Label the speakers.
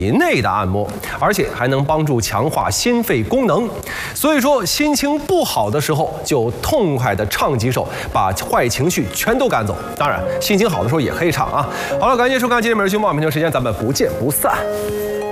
Speaker 1: 内的按摩，而且还能帮助强化心肺功能。所以说，心情不好的时候就痛快的唱几首，把坏情绪全都赶走。当然，心情好的时候也可以唱啊。好了，感谢收看今天每日新闻，明天时间咱们不见不散。